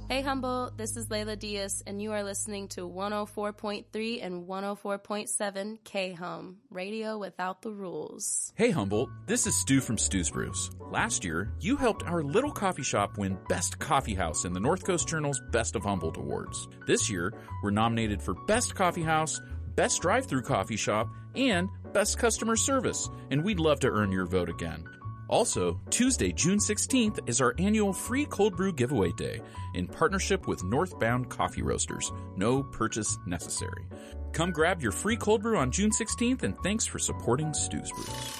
Hey Humboldt, this is Layla Diaz, and you are listening to 104.3 and 104.7 K-Hum, radio without the rules. Hey Humboldt, this is Stu from Stu's Brews. Last year, you helped our little coffee shop win Best Coffee House in the North Coast Journal's Best of Humboldt Awards. This year, we're nominated for Best Coffee House, Best Drive-Thru Coffee Shop, and Best Customer Service, and we'd love to earn your vote again. Also, Tuesday, June 16th is our annual free cold brew giveaway day in partnership with Northbound Coffee Roasters. No purchase necessary. Come grab your free cold brew on June 16th, and thanks for supporting Stu's Brews.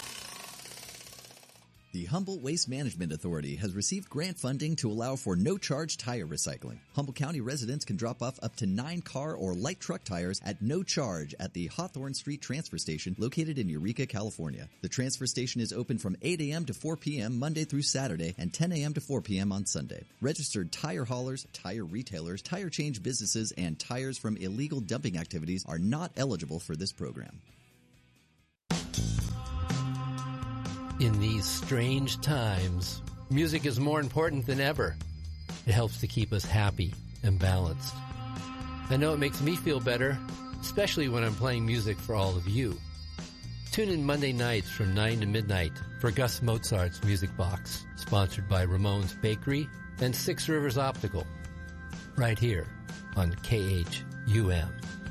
The Humboldt Waste Management Authority has received grant funding to allow for no-charge tire recycling. Humboldt County residents can drop off up to 9 car or light truck tires at no charge at the Hawthorne Street Transfer Station located in Eureka, California. The transfer station is open from 8 a.m. to 4 p.m. Monday through Saturday and 10 a.m. to 4 p.m. on Sunday. Registered tire haulers, tire retailers, tire change businesses, and tires from illegal dumping activities are not eligible for this program. In these strange times, music is more important than ever. It helps to keep us happy and balanced. I know it makes me feel better, especially when I'm playing music for all of you. Tune in Monday nights from 9 to midnight for Gus Mozart's Music Box, sponsored by Ramon's Bakery and Six Rivers Optical, right here on KHUM.